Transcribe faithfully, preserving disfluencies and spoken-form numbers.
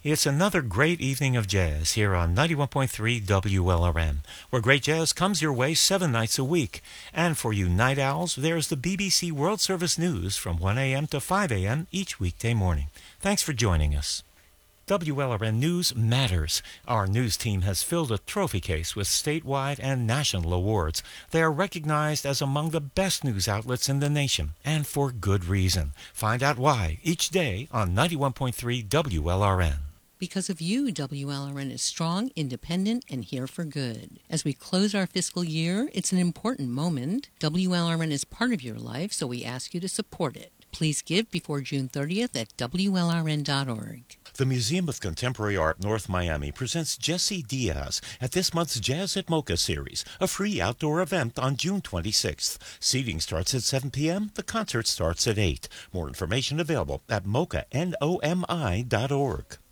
It's another great evening of jazz here on ninety-one point three W L R N, where great jazz comes your way seven nights a week. And for you night owls, there's the B B C World Service News from one a.m. to five a.m. each weekday morning. Thanks for joining us. W L R N News matters. Our news team has filled a trophy case with statewide and national awards. They are recognized as among the best news outlets in the nation, and for good reason. Find out why each day on ninety-one point three W L R N. Because of you, W L R N is strong, independent, and here for good. As we close our fiscal year, it's an important moment. W L R N is part of your life, so we ask you to support it. Please give before June thirtieth at W L R N dot org. The Museum of Contemporary Art North Miami presents Jesse Diaz at this month's Jazz at Mocha series, a free outdoor event on June twenty-sixth. Seating starts at seven p.m. The concert starts at eight. More information available at mocha, N O M I dot org.